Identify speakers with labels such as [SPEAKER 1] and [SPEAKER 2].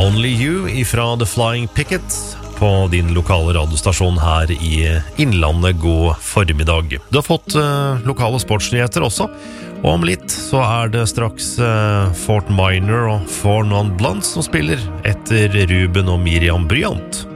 [SPEAKER 1] Only You ifra The Flying Picket på din lokale radiostasjon her i Innlandet. God formiddag. Du har fått lokale sportsnyheter også, og om litt så det straks Fort Minor og Four Non Blondes som spiller etter Ruben og Miriam Bryant.